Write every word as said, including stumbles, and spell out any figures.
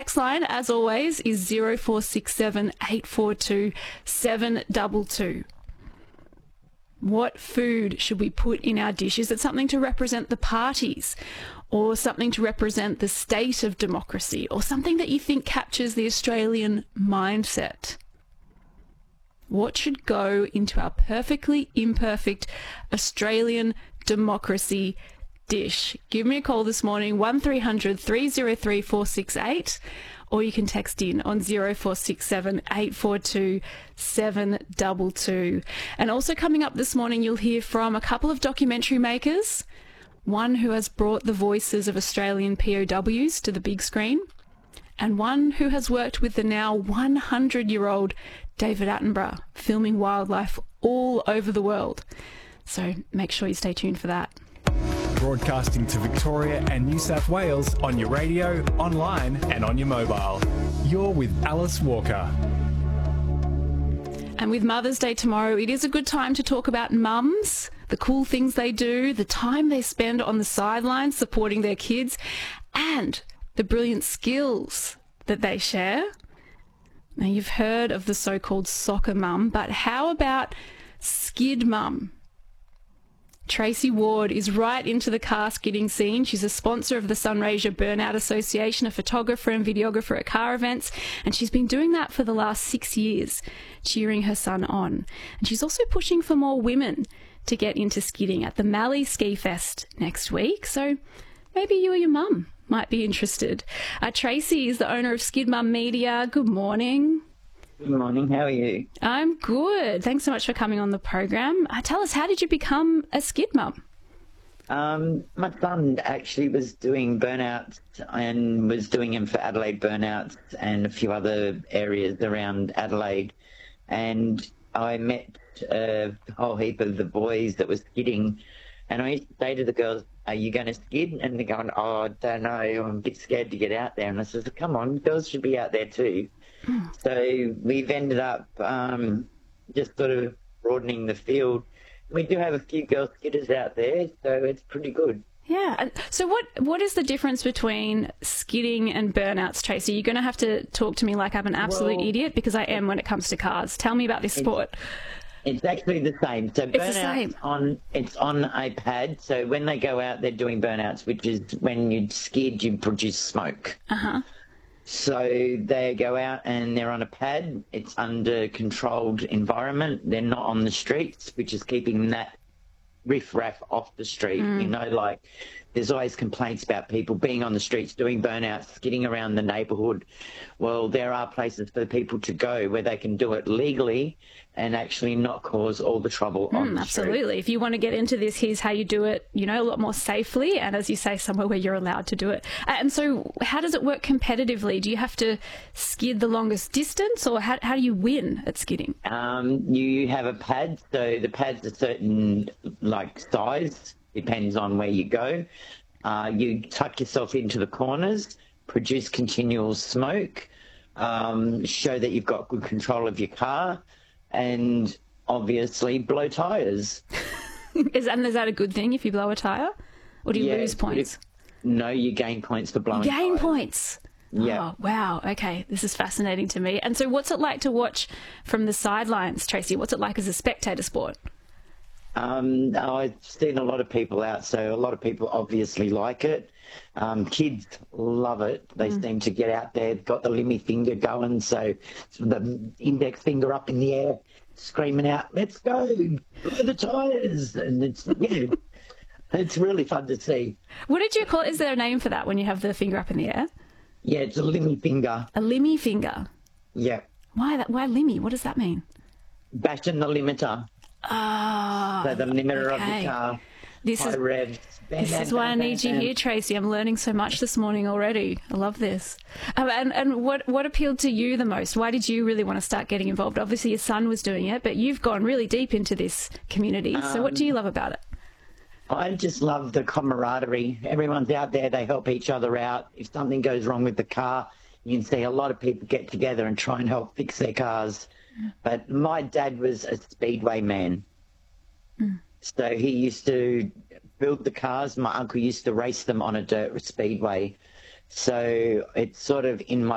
text line, as always, is zero four six seven, eight four two, seven two two. What food should we put in our dish? Is it something to represent the parties, or something to represent the state of democracy, or something that you think captures the Australian mindset? What should go into our perfectly imperfect Australian democracy dish? Give me a call this morning, one three hundred, three oh three, four six eight, or you can text in on zero four six seven, eight four two, seven two two. And also coming up this morning, you'll hear from a couple of documentary makers, one who has brought the voices of Australian P O Ws to the big screen, and one who has worked with the now one hundred-year-old David Attenborough, filming wildlife all over the world. So make sure you stay tuned for that. Broadcasting to Victoria and New South Wales on your radio, online and on your mobile. You're with Alice Walker. And with Mother's Day tomorrow, it is a good time to talk about mums, the cool things they do, the time they spend on the sidelines supporting their kids, and the brilliant skills that they share. Now, you've heard of the so-called soccer mum, but how about skid mum? Tracy Ward is right into the car skidding scene. She's a sponsor of the Sunraysia Burnout Association, a photographer and videographer at car events, and she's been doing that for the last six years, cheering her son on. And she's also pushing for more women to get into skidding at the Mallee Ski Fest next week. So maybe you or your mum might be interested. Uh, Tracy is the owner of Skid Mum Media. Good morning. Good morning. How are you? I'm good. Thanks so much for coming on the program. Uh, tell us, how did you become a skid mum? Um, my son actually was doing burnouts and was doing them for Adelaide Burnouts and a few other areas around Adelaide. And I met a whole heap of the boys that was skidding. And I used to say to the girls, "Are you going to skid?" And they're going, "Oh, I don't know. I'm a bit scared to get out there." And I said, "Come on, girls should be out there too." Mm. So we've ended up um, just sort of broadening the field. We do have a few girl skidders out there, so it's pretty good. Yeah. So what what is the difference between skidding and burnouts, Tracy? You're going to have to talk to me like I'm an absolute well, idiot, because I am when it comes to cars. Tell me about this sport. It's actually the same. So it's burnouts the same. on it's on a pad. So when they go out, they're doing burnouts, which is when you skid, you produce smoke. Uh-huh. So they go out and they're on a pad. It's under controlled environment. They're not on the streets, which is keeping that riff-raff off the street. Mm. You know, like there's always complaints about people being on the streets, doing burnouts, skidding around the neighbourhood. Well, there are places for people to go where they can do it legally and actually not cause all the trouble on mm, the absolutely. street. If you want to get into this, here's how you do it, you know, a lot more safely, and as you say, somewhere where you're allowed to do it. And so how does it work competitively? Do you have to skid the longest distance, or how, how do you win at skidding? Um, you have a pad, so the pad's a certain, like, size, depends on where you go. Uh, you tuck yourself into the corners, produce continual smoke, um, show that you've got good control of your car, and obviously blow tyres. is, and is that a good thing if you blow a tyre? Or do you yeah, lose points? If, no, you gain points for blowing you gain tyres. points? Yeah. Oh, wow. Okay. This is fascinating to me. And so what's it like to watch from the sidelines, Tracy? What's it like as a spectator sport? Um, I've seen a lot of people out, so a lot of people obviously like it. Um, kids love it. They mm. seem to get out there, got the limmy finger going, so the index finger up in the air, screaming out, "Let's go, blow the tyres!" And it's, yeah, it's really fun to see. What did you call it? Is there a name for that when you have the finger up in the air? Yeah, it's a limmy finger. A limmy finger? Yeah. Why that? Why limmy? What does that mean? Bashing the limiter. Ah, so the limiter okay. of the car. This high is revs. Bam, this bam, is why bam, I need bam, you bam. here, Tracy. I'm learning so much this morning already. I love this. Um, and and what what appealed to you the most? Why did you really want to start getting involved? Obviously, your son was doing it, but you've gone really deep into this community. So, um, what do you love about it? I just love the camaraderie. Everyone's out there. They help each other out. If something goes wrong with the car, you can see a lot of people get together and try and help fix their cars. But my dad was a speedway man. Mm. So he used to build the cars. My uncle used to race them on a dirt speedway. So it's sort of in my